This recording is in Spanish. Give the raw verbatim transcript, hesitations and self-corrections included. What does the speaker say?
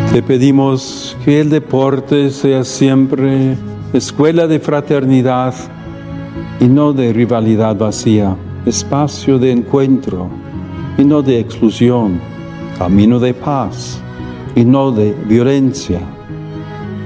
Te pedimos que el deporte sea siempre escuela de fraternidad y no de rivalidad vacía, espacio de encuentro y no de exclusión, camino de paz y no de violencia.